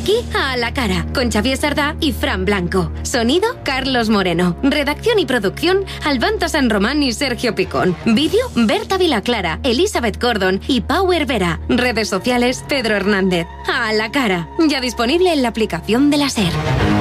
aquí a la cara, con Xavier Sardá y Fran Blanco. Sonido, Carlos Moreno. Redacción y producción, Albanta San Román y Sergio Picón. Vídeo, Berta Vilaclara, Elizabeth Gordon y Power Vera. Redes sociales, Pedro Hernández. A la cara, ya disponible en la aplicación de la SER.